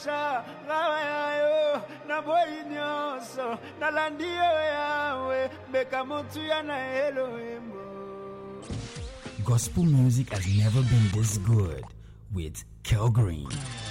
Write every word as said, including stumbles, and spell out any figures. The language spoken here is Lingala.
Gospel music has never been this good with Kel Green.